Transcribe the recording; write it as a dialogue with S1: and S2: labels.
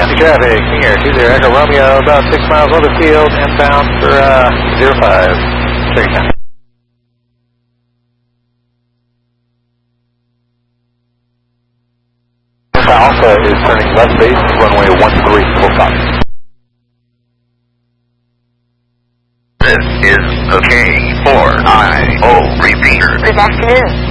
S1: Copy traffic, King Air 20 Echo Romeo, about 6 miles over the field, inbound for 05. Check it out. Alpha is turning left base, runway 13 full stop.
S2: This is the K4IO repeater.
S3: Good afternoon.